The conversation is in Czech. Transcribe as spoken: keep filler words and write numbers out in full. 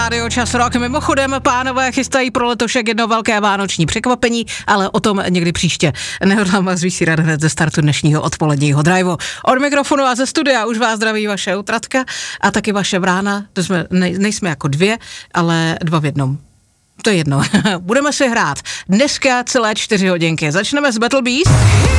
Radio Čas Rock. Mimochodem, pánové chystají pro letošek jedno velké vánoční překvapení, ale o tom někdy příště. Nehodlám vás vysírat hned ze startu dnešního odpoledního driveu. Od mikrofonu a ze studia už vás zdraví vaše Utratka a taky vaše Vrána. To jsme, ne, nejsme jako dvě, ale dva v jednom. To je jedno. Budeme si hrát dneska celé čtyři hodinky. Začneme s Battle Beast.